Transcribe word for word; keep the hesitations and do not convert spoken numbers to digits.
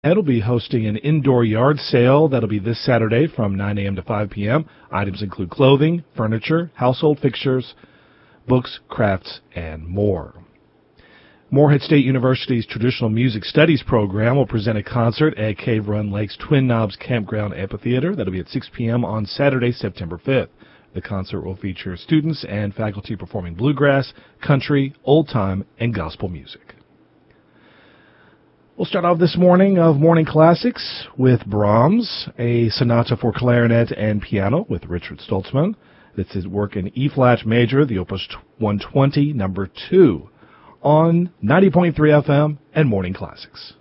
Ed will be hosting an indoor yard sale that'll be this Saturday from nine a.m. to five p.m. Items include clothing, furniture, household fixtures, books, crafts, and more. Morehead State University's Traditional Music Studies program will present a concert at Cave Run Lake's Twin Knobs Campground Amphitheater. That'll be at six p.m. on Saturday, September fifth. The concert will feature students and faculty performing bluegrass, country, old-time, and gospel music. We'll start off this morning of Morning Classics with Brahms, a sonata for clarinet and piano with Richard Stoltzman. This is work in E-flat major, the Opus one twenty, number two, on ninety point three F M and Morning Classics.